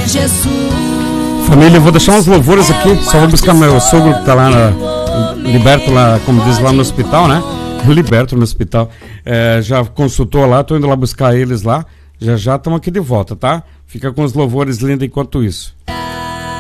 Família, eu vou deixar uns louvores aqui. Só vou buscar meu sogro que tá lá liberto lá, como diz lá no hospital, né? Liberto no hospital. Já consultou lá, tô indo lá buscar eles lá. Já estamos aqui de volta, tá? Fica com os louvores lindos enquanto isso.